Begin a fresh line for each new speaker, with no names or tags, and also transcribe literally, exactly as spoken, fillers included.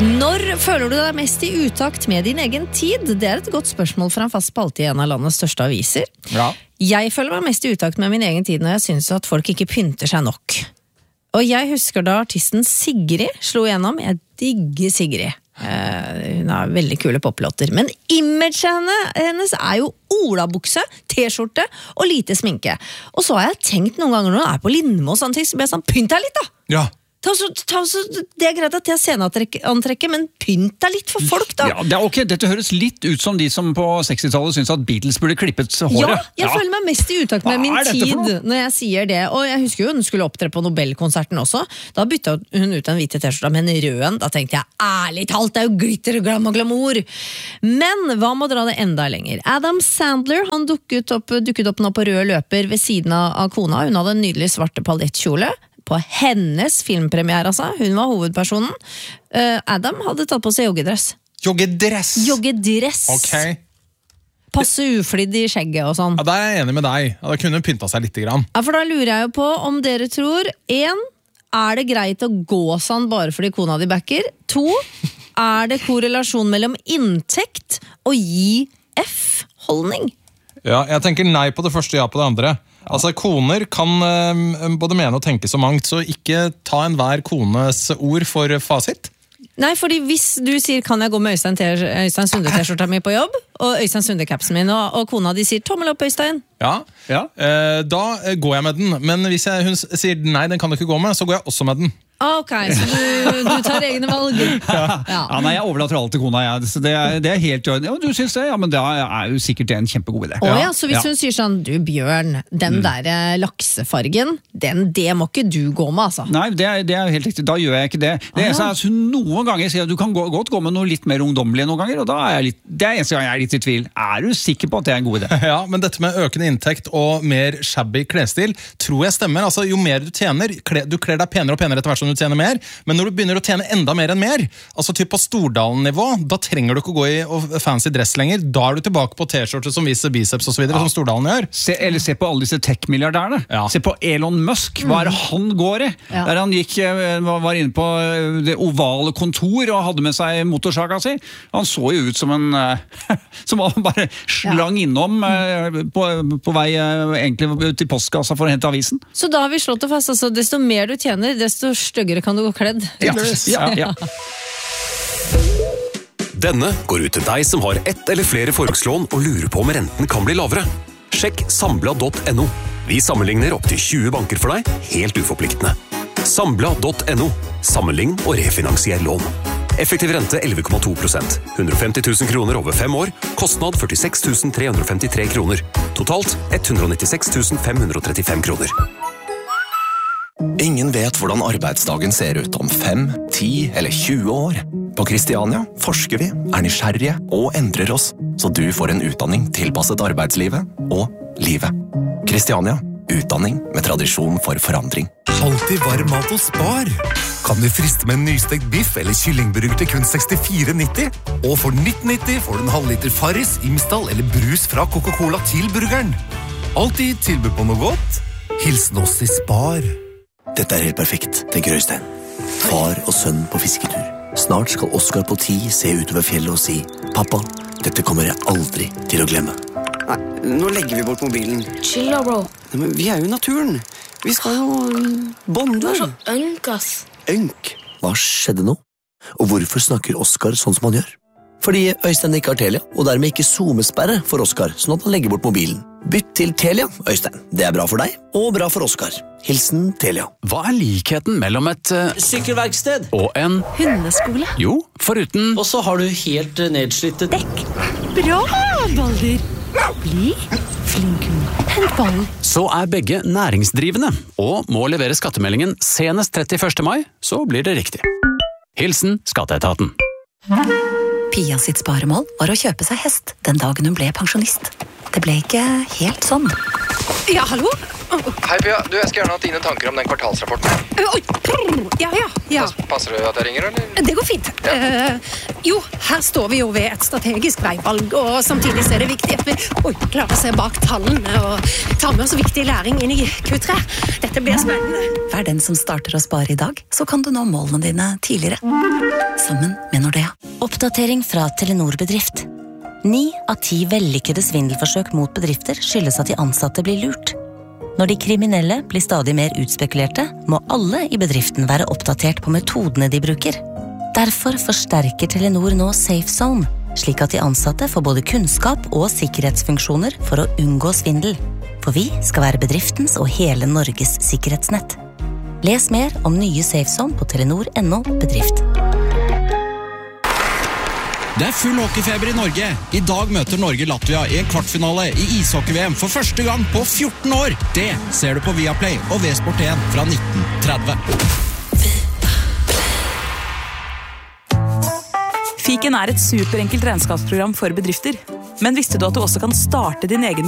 Når føler du deg mest i utakt med din egen tid? Det er et godt spørsmål fra en fast spalte i en av landets største aviser.
Ja.
Jeg føler meg mest i utakt med min egen tid når jeg synes at folk ikke pynter seg nok. Og jeg husker da artisten Sigrid slo igjennom. Jeg digger Sigrid. Uh, hun har veldig kule poplåter. Men imaget hennes er jo olabukse, t-skjorte og lite sminke. Og så har jeg tenkt noen ganger når jeg er på Lindmo og sånne ting, så blir jeg sånn, pynt deg litt da!
Ja.
Ta så, ta så, det er greit at jeg har sceneantrekket, men pynt deg litt for folk da.
Ja, det er ok, dette høres litt ut som de som på sekstitallet synes at Beatles burde klippet håret.
Ja, jeg ja. føler meg mest i utakt med
Hva
min tid når jeg sier det. Og jeg husker jo hun skulle opptre på Nobelkonserten også. Da bytta hun ut en hvite t-skjorte med en rød en. Da tenkte jeg, ærlig talt, det er jo glitter og glam og glamour. Men hva må dra det enda lenger? Adam Sandler, han dukket opp, dukket opp nå på rød løper ved siden av kona. Hun hadde en nydelig svarte paljettkjole. På hennes filmpremiere, altså. Hun var hovedpersonen. Uh, Adam hadde tatt på seg joggedress.
Joggedress?
Joggedress.
Ok.
Passe uflidd i skjegget og sånn.
Ja, da er jeg enig med deg. Ja, da kunne hun pynta seg litt grann.
Ja, for da lurer jeg jo på om dere tror en, er det greit å gå sånn bare fordi kona di backer? To, er det korrelasjon mellom inntekt og gi F-holdning?
Ja, jeg tenker nei på det første, ja på det andre. Altså, koner kan um, både mene og tenke så mangt, så ikke ta enhver kones ord for fasit.
Nei, fordi hvis du sier, kan jeg gå med Øystein, Øystein Sunde-t-skjorta mi på jobb, og Øystein Sunde-kapsen min, og, og kona di sier, tommel opp Øystein.
Ja, ja. Eh, da går jeg med den, men hvis jeg, hun sier nei, den kan du ikke gå med, så går jeg også med den.
Ah, ok, så du, du tar egne valg.
Ja. Ja. Ja, nei, jeg overlater alt til kona, ja. Så det, er, det er helt ja, du synes det, ja, men det er jo sikkert en kjempegod idé.
Å ja, så hvis ja. hun sier sånn, du Bjørn, den mm. der laksefargen, den, det må ikke du gå med, altså.
Nei, det er, det er helt riktig, da gjør jeg ikke det. Det er sånn at hun noen ganger sier at du kan gå, godt gå med noe litt mer ungdommelig noen ganger, og da er jeg litt, det er eneste gang jeg er litt i tvil. Er du sikker på at det er en god idé?
Ja, men dette med økende inntekt og mer shabby klesstil, tror jeg stemmer. Altså, jo mer du tjener, du kler deg penere og penere etter hvert som du tjener mer, men når du begynner å tjene enda mer enn mer, altså typ på Stordalen-nivå, da trenger du ikke å gå i fancy dress lenger. Da er du tilbake på t-skjorte som viser biceps og så videre, ja. Som Stordalen gjør.
Se, eller se på alle disse tech-milliardærene. Ja. Se på Elon Musk. Hva er det han går i? Ja. Der han gikk, var inne på det ovale kontor og hadde med seg motorsaga si. Han så jo ut som en som var bare slang ja. Innom på, på vei egentlig til postkassa for å hente avisen.
Så da har vi slått det fast, altså, desto mer du tjener, desto styggere kan du gå kledd.
Ja. Ja, ja.
Denne går ut til deg som har ett eller flere forbrukslån og lurer på om renten kan bli lavere. Sjekk sambla punktum no. Vi sammenligner opp til tjue banker for deg, helt uforpliktende. sambla punktum no. Sammenlign og refinansier lån. Effektiv rente elleve komma to prosent. hundre og femti tusen kroner over fem år. Kostnad førtiseks tusen tre hundre og femtitre kroner. Totalt ett hundre og nittiseks tusen fem hundre og trettifem kroner.
Ingen vet hvordan arbeidsdagen ser ut om fem, ti eller tjue år. På Kristiania forsker vi, er nysgjerrige og endrer oss, så du får en utdanning tilpasset arbeidslivet og livet. Kristiania, utdanning med tradisjon for forandring.
Alltid varm mat hos Spar. Kan du friste med en nystekt biff eller kyllingburger til kun sekstifire nitti? Og for nitten nitti får du en halvliter Farris, Imsdal eller brus fra Coca-Cola til burgeren. Alltid tilbud på noe godt. Hilsen oss i Spar.
Dette er helt perfekt, tenker Øystein. Far og sønn på fisketur. Snart skal Oskar på ti se utover fjellet og si, «Pappa, dette kommer jeg aldri til å glemme.»
Nei, nå legger vi bort mobilen.
Chill da, bro.
Nei, men vi er jo i naturen. Vi skal jo bonde.
Du er så ønk, ass.
Ønk? Hva skjedde nå? Og hvorfor snakker Oskar sånn som han gjør? Fordi Øystein ikke har Telia, og dermed ikke zoomesperre for Oskar, sånn at han legger bort mobilen. Bytt til Telia, Øystein. Det er bra for deg, og bra for Oskar. Hilsen Telia.
Hva er likheten mellom et uh,
sykkelverksted
og en
hundeskole?
Jo, foruten.
Og så har du helt nedslitte
dekk. Bra, Balder. Bli flink hund. Hent ballen.
Så er begge næringsdrivende, og må levere skattemeldingen senest trettiførste mai, så blir det riktig. Hilsen Skatteetaten.
Pia sitt sparemål var å kjøpe seg hest den dagen hun ble pensjonist. Det ble ikke helt sånn.
Ja, hallo?
Hei, Pia. Du, jeg skal gjerne ha dine tanker om den kvartalsrapporten.
Oi, ja, ja, ja.
Passer det at jeg ringer, eller?
Det går fint. Ja. Uh, jo, her står vi jo ved et strategisk veivalg, og samtidig er det viktig at vi oi, klarer å se bak tallene og ta med oss viktig læring inn i Q tre. Dette blir spennende.
Vær den som starter å spare i dag, så kan du nå målene dine tidligere. Sammen med Nordea. Oppdatering fra Telenor Bedrift. Ni av ti vellykkede svindelforsøk mot bedrifter skyldes at de ansatte blir lurt. Når de kriminelle blir stadig mer utspekulerte, må alle i bedriften være oppdatert på metodene de bruker. Derfor forsterker Telenor nå Safe Zone, slik at de ansatte får både kunnskap og sikkerhetsfunksjoner for å unngå svindel. For vi skal være bedriftens og hele Norges sikkerhetsnett. Les mer om nye Safe Zone på telenor punktum no bedrift.
Det er full hockeyfeber i Norge. I dag møter Norge Latvia i en kvartfinale i ishockey-V M for første gang på fjorten år. Det ser du på Viaplay og V-Sport en fra nitten tretti.
Fiken er et superenkelt regnskapsprogram for bedrifter. Men visste du at du også kan starte din egen